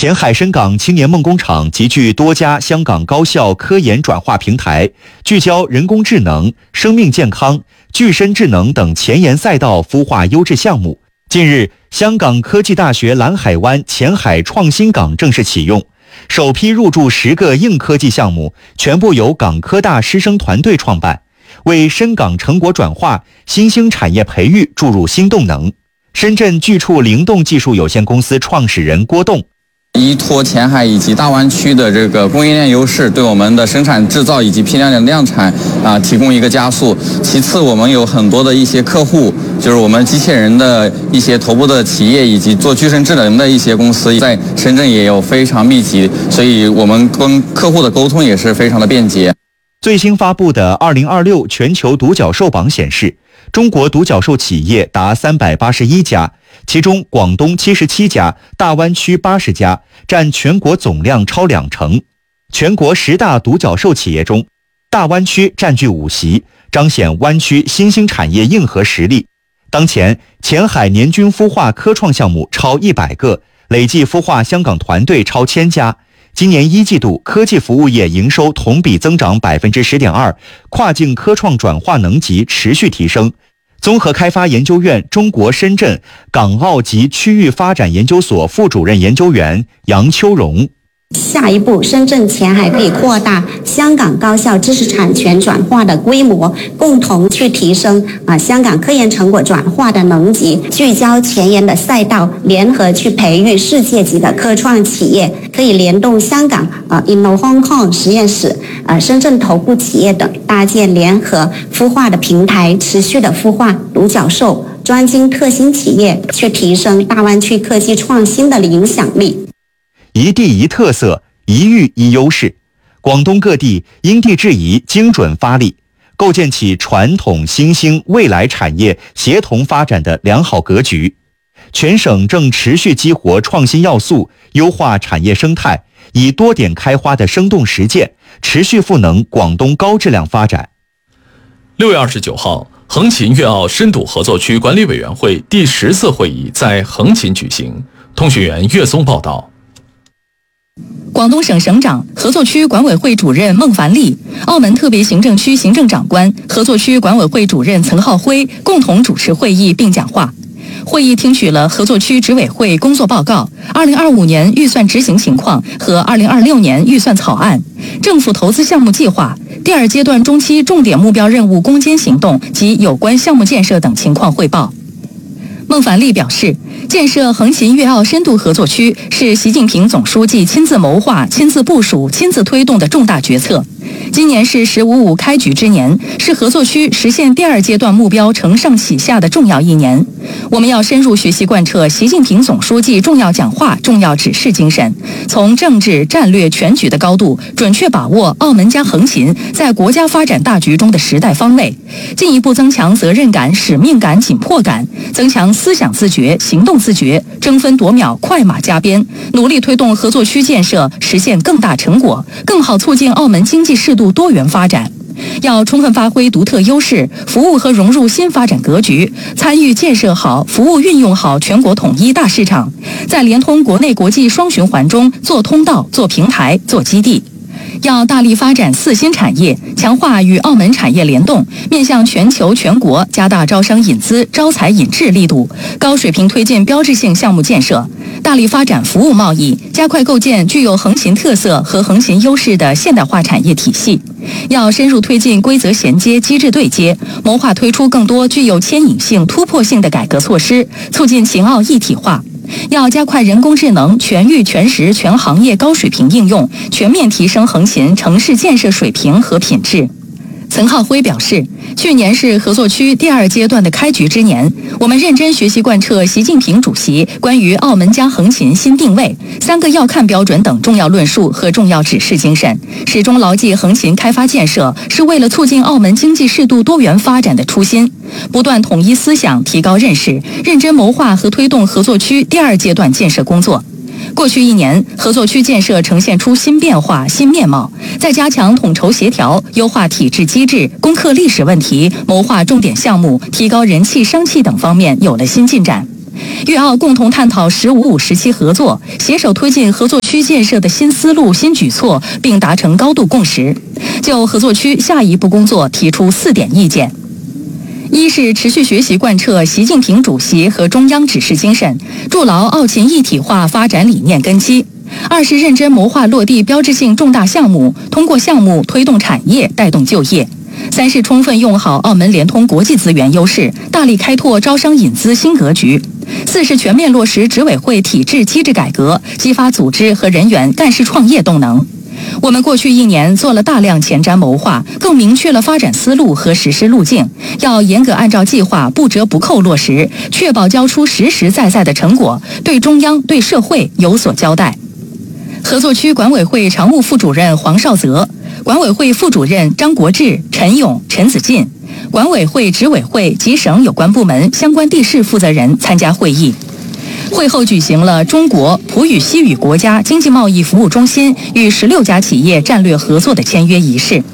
前海深港青年梦工厂集聚多家香港高校科研转化平台，聚焦人工智能、生命健康、具身智能等前沿赛道孵化优质项目。近日，香港科技大学蓝海湾前海创新港正式启用，首批入驻10个硬科技项目，全部由港科大师生团队创办，为深港成果转化、新兴产业培育注入新动能。深圳巨触灵动技术有限公司创始人郭栋， 依托前海以及大湾区的这个供应链优势，对我们的生产制造以及批量的量产提供一个加速。其次，我们有很多的一些客户，就是我们机器人的一些头部的企业以及做具身智能的一些公司，在深圳也有非常密集，所以我们跟客户的沟通也是非常的便捷。 最新发布的2026全球独角兽榜显示，中国独角兽企业达381家，其中广东77家，大湾区80家，占全国总量超20%。全国10大独角兽企业中，大湾区占据5席，彰显湾区新兴产业硬核实力。当前，前海年均孵化科创项目超100个，累计孵化香港团队超1000家。今年1季度，科技服务业营收同比增长10.2%，跨境科创转化能级持续提升。综合开发研究院中国深圳、港澳及区域发展研究所副主任研究员杨秋荣。 下一步，深圳前海可以扩大香港高校知识产权转化的规模，共同去提升香港科研成果转化的能级，聚焦前沿的赛道，联合去培育世界级的科创企业，可以联动香港Inno Hong Kong 实验室、深圳头部企业等，搭建联合孵化的平台，持续的孵化独角兽、专精特新企业，去提升大湾区科技创新的影响力。 一地一特色，一域一优势。广东各地因地制宜，精准发力，构建起传统新兴未来产业协同发展的良好格局。全省正持续激活创新要素，优化产业生态，以多点开花的生动实践，持续赋能广东高质量发展。 6月29号，横琴粤澳深度合作区管理委员会第10次会议在横琴举行。通讯员岳松报道。 广东省省长、合作区管委会主任孟凡利、澳门特别行政区行政长官、合作区管委会主任岑浩辉共同主持会议并讲话。会议听取了合作区执委会工作报告、2025年预算执行情况和2026年预算草案、政府投资项目计划、第2阶段中期重点目标任务攻坚行动及有关项目建设等情况汇报。孟凡利表示，建设横琴粤澳深度合作区是习近平总书记亲自谋划、亲自部署、亲自推动的重大决策。今年是“1055”开局之年，是合作区实现第2阶段目标承上启下的重要一年。我们要深入学习贯彻习近平总书记重要讲话、重要指示精神，从政治、战略、全局的高度，准确把握澳门加横琴在国家发展大局中的时代方位，进一步增强责任感、使命感、紧迫感，增强思想自觉、行动自觉，争分夺秒、快马加鞭，努力推动合作区建设实现更大成果，更好促进澳门经济适度多元发展。要充分发挥独特优势，服务和融入新发展格局，参与建设好、服务运用好全国统一大市场，在联通国内国际双循环中做通道、做平台、做基地。要大力发展4新产业，强化与澳门产业联动，面向全球全国加大招商引资、招才引智力度，高水平推进标志性项目建设，大力发展服务贸易，加快构建具有横琴特色和横琴优势的现代化产业体系。要深入推进规则衔接、机制对接，谋划推出更多具有牵引性、突破性的改革措施，促进秦澳一体化。要加快人工智能全域全时全行业高水平应用，全面提升横琴城市建设水平和品质。岑浩辉表示，去年是合作区第2阶段的开局之年，我们认真学习贯彻习近平主席关于澳门加横琴新定位、3个要看标准等重要论述和重要指示精神，始终牢记横琴开发建设是为了促进澳门经济适度多元发展的初心，不断统一思想，提高认识，认真谋划和推动合作区第2阶段建设工作。过去1年，合作区建设呈现出新变化、新面貌，在加强统筹协调、优化体制机制、攻克历史问题、谋划重点项目、提高人气商气等方面有了新进展。 粤澳共同探讨“15+5”时期合作，携手推进合作区建设的新思路、新举措，并达成高度共识。就合作区下一步工作提出4点意见：一是持续学习贯彻习近平主席和中央指示精神，筑牢澳秦一体化发展理念根基；二是认真谋划落地标志性重大项目，通过项目推动产业，带动就业；三是充分用好澳门联通国际资源优势，大力开拓招商引资新格局；四是全面落实执委会体制机制改革，激发组织和人员干事创业动能。我们过去1年做了大量前瞻谋划，更明确了发展思路和实施路径，要严格按照计划不折不扣落实，确保交出实实在在的成果，对中央、对社会有所交代。合作区管委会常务副主任黄少泽、管委会副主任张国志、陈勇、陈子进，管委会、执委会及省有关部门相关地市负责人参加会议。会后举行了中国葡语西语国家经济贸易服务中心与16家企业战略合作的签约仪式。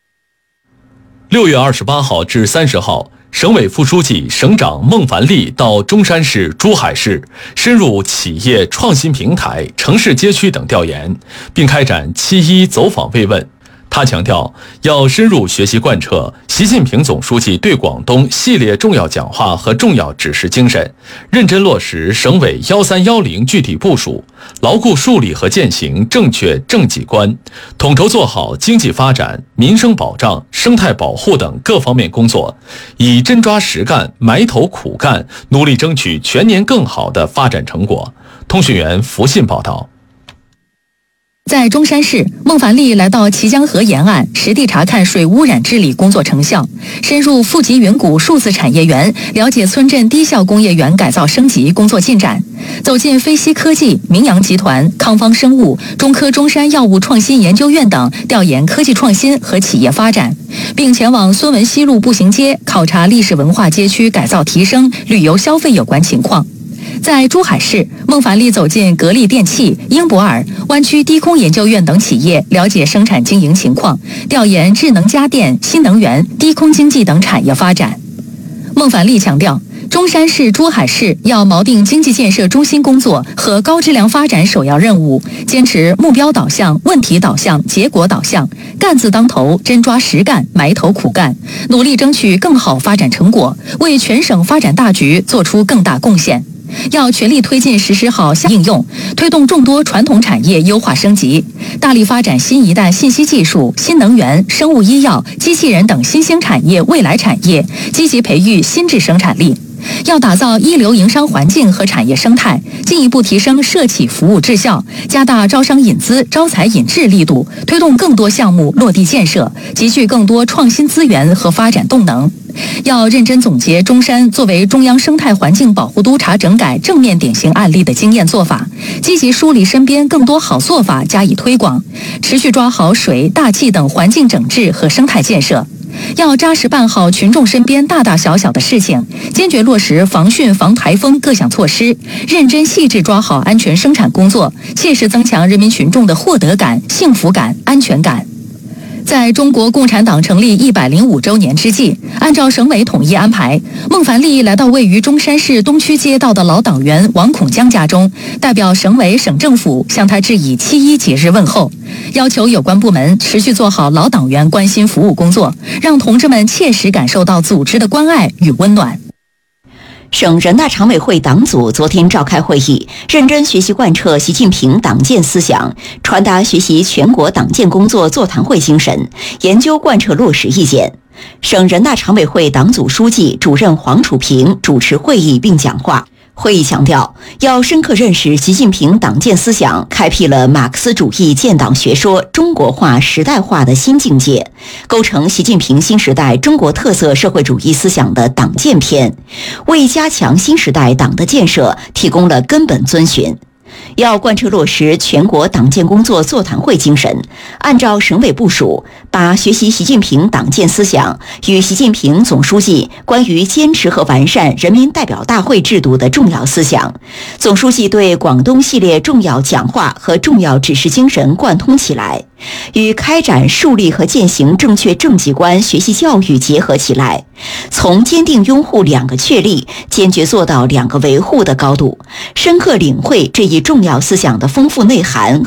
6月28号至30号，省委副书记、省长孟凡利到中山市、珠海市，深入企业创新平台、城市街区等调研，并开展7.1走访慰问。他强调，要深入学习贯彻习近平总书记对广东系列重要讲话和重要指示精神，认真落实省委1310具体部署，牢固树立和践行正确政绩观，统筹做好经济发展、民生保障、生态保护等各方面工作，以真抓实干、埋头苦干，努力争取全年更好的发展成果。通讯员福信报道。 在中山市，孟凡利来到綦江河沿岸，实地查看水污染治理工作成效，深入富集云谷数字产业园，了解村镇低效工业园改造升级工作进展，走进飞西科技、明阳集团、康方生物、中科中山药物创新研究院等，调研科技创新和企业发展，并前往孙文西路步行街考察历史文化街区改造提升、旅游消费有关情况。在珠海市，孟凡利走进格力电器、英博尔、湾区低空研究院等企业，了解生产经营情况，调研智能家电、新能源、低空经济等产业发展。孟凡利强调，中山市、珠海市要锚定经济建设中心工作和高质量发展首要任务，坚持目标导向、问题导向、结果导向，干字当头，真抓实干，埋头苦干，努力争取更好发展成果，为全省发展大局做出更大贡献。要全力推进实施好应用，推动众多传统产业优化升级，大力发展新一代信息技术、新能源、生物医药、机器人等新兴产业未来产业，积极培育新质生产力。要打造一流营商环境和产业生态，进一步提升社企服务质效，加大招商引资、招才引智力度，推动更多项目落地建设，集聚更多创新资源和发展动能。要认真总结中山作为中央生态环境保护督察整改正面典型案例的经验做法，积极梳理身边更多好做法加以推广，持续抓好水、大气等环境整治和生态建设。要扎实办好群众身边大大小小的事情，坚决落实防汛防台风各项措施，认真细致抓好安全生产工作，切实增强人民群众的获得感、幸福感、安全感。在中国共产党成立105周年之际，按照省委统一安排，孟凡利来到位于中山市东区街道的老党员王孔江家中，代表省委省政府向他致以7.1节日问候，要求有关部门持续做好老党员关心服务工作，让同志们切实感受到组织的关爱与温暖。 省人大常委会党组昨天召开会议，认真学习贯彻习近平党建思想，传达学习全国党建工作座谈会精神，研究贯彻落实意见。省人大常委会党组书记、主任黄楚平主持会议并讲话。会议强调，要深刻认识习近平党建思想，开辟了马克思主义建党学说中国化时代化的新境界，构成习近平新时代中国特色社会主义思想的党建篇，为加强新时代党的建设提供了根本遵循。要贯彻落实全国党建工作座谈会精神，按照省委部署，把学习习近平党建思想与习近平总书记关于坚持和完善人民代表大会制度的重要思想，总书记对广东系列重要讲话和重要指示精神贯通起来， 与开展树立和践行正确政绩观学习教育结合起来，从坚定拥护2个确立，坚决做到2个维护的高度，深刻领会这一重要思想的丰富内涵